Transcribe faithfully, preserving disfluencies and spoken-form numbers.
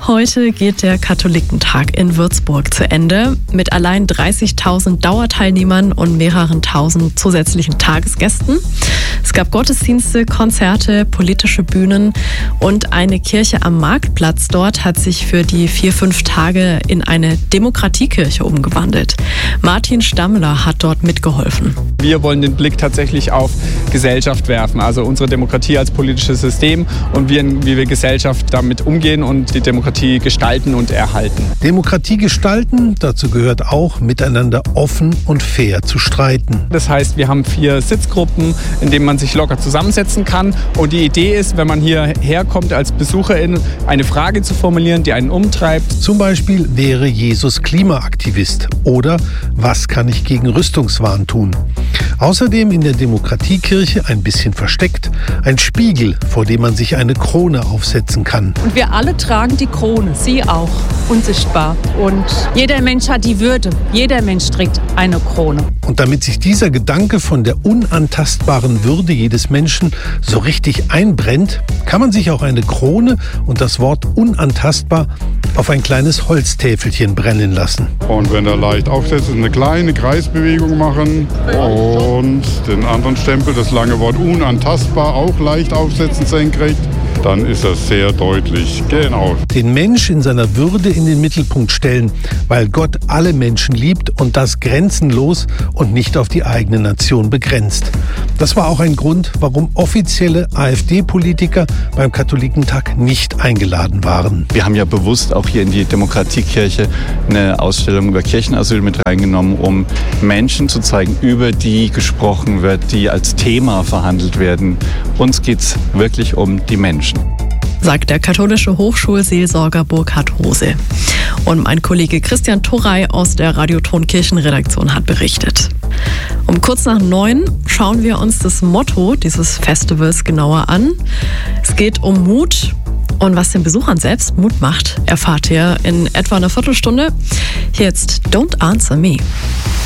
Heute geht der Katholikentag in Würzburg zu Ende mit allein dreißigtausend Dauerteilnehmern und mehreren tausend zusätzlichen Tagesgästen. Es gab Gottesdienste, Konzerte, politische Bühnen und eine Kirche am Marktplatz dort hat sich für die vier, fünf Tage in eine Demokratiekirche umgewandelt. Martin Stammler hat dort mitgeholfen. Wir wollen den Blick tatsächlich auf Gesellschaft werfen, also unsere Demokratie als politisches System und wie, wie wir Gesellschaft damit umgehen und die Demokratie gestalten und erhalten. Demokratie gestalten, dazu gehört auch, miteinander offen und fair zu streiten. Das heißt, wir haben vier Sitzgruppen, in denen man sich locker zusammensetzen kann. Und die Idee ist, wenn man hierher kommt als Besucherin, eine Frage zu formulieren, die einen umtreibt. Zum Beispiel, wäre Jesus Klimaaktivist? Oder was kann ich gegen Rüstungswahn tun? Außerdem in der Demokratiekirche, ein bisschen versteckt, ein Spiegel, vor dem man sich eine Krone aufsetzen kann. Und wir alle tragen die Krone, sie auch, unsichtbar. Und jeder Mensch hat die Würde, jeder Mensch trägt eine Krone. Und damit sich dieser Gedanke von der unantastbaren Würde jedes Menschen so richtig einbrennt, kann man sich auch eine Krone und das Wort unantastbar auf ein kleines Holztäfelchen brennen lassen. Und wenn er leicht aufsetzt, eine kleine Kreisbewegung machen und den anderen Stempel, das lange Wort unantastbar, auch leicht aufsetzen senkrecht. Dann ist das sehr deutlich. Genau. Den Mensch in seiner Würde in den Mittelpunkt stellen, weil Gott alle Menschen liebt und das grenzenlos und nicht auf die eigene Nation begrenzt. Das war auch ein Grund, warum offizielle AfD-Politiker beim Katholikentag nicht eingeladen waren. Wir haben ja bewusst auch hier in die Demokratiekirche eine Ausstellung über Kirchenasyl mit reingenommen, um Menschen zu zeigen, über die gesprochen wird, die als Thema verhandelt werden. Uns geht es wirklich um die Menschen, sagt der katholische Hochschulseelsorger Burkhard Rose. Und mein Kollege Christian Torrey aus der Radioton Kirchenredaktion hat berichtet. Um kurz nach neun schauen wir uns das Motto dieses Festivals genauer an. Es geht um Mut. Und was den Besuchern selbst Mut macht, erfahrt ihr in etwa einer Viertelstunde. Jetzt Don't Answer Me.